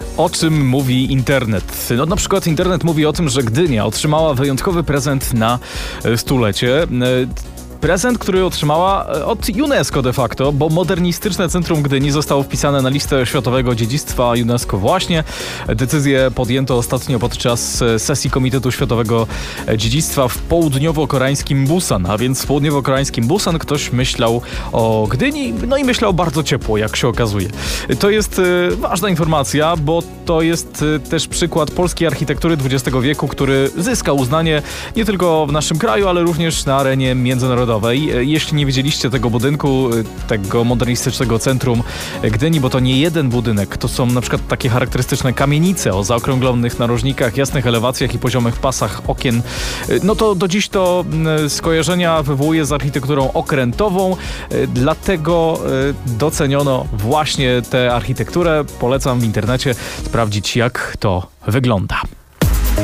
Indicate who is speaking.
Speaker 1: O czym mówi internet? No, na przykład internet mówi o tym, że Gdynia otrzymała wyjątkowy prezent na stulecie. Prezent, który otrzymała od UNESCO de facto, bo modernistyczne centrum Gdyni zostało wpisane na listę światowego dziedzictwa UNESCO właśnie. Decyzję podjęto ostatnio podczas sesji Komitetu Światowego Dziedzictwa w południowo-koreańskim Busan. A więc w południowo-koreańskim Busan ktoś myślał o Gdyni, no i myślał bardzo ciepło, jak się okazuje. To jest ważna informacja, bo to jest też przykład polskiej architektury XX wieku, który zyskał uznanie nie tylko w naszym kraju, ale również na arenie międzynarodowej. Jeśli nie widzieliście tego budynku, tego modernistycznego centrum Gdyni, bo to nie jeden budynek, to są na przykład takie charakterystyczne kamienice o zaokrąglonych narożnikach, jasnych elewacjach i poziomych pasach okien, no to do dziś to skojarzenia wywołuje z architekturą okrętową, dlatego doceniono właśnie tę architekturę. Polecam w internecie sprawdzić, jak to wygląda.